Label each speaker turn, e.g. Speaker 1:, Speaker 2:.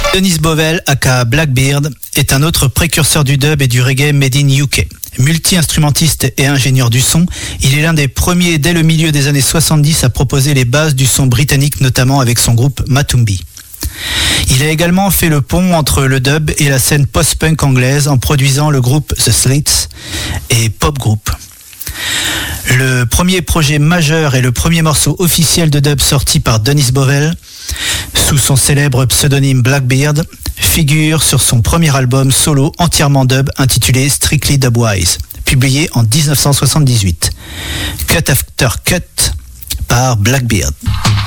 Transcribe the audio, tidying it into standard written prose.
Speaker 1: Denis Bovell, aka Blackbeard, est un autre précurseur du dub et du reggae made in UK. Multi-instrumentiste et ingénieur du son, il est l'un des premiers dès le milieu des années 70 à proposer les bases du son britannique, notamment avec son groupe Matumbi. Il a également fait le pont entre le dub et la scène post-punk anglaise en produisant le groupe The Slits et Pop Group. Le premier projet majeur et le premier morceau officiel de dub sorti par Denis Bovell, sous son célèbre pseudonyme Blackbeard, figure sur son premier album solo entièrement dub intitulé Strictly Dubwise, publié en 1978. Cut After Cut par Blackbeard.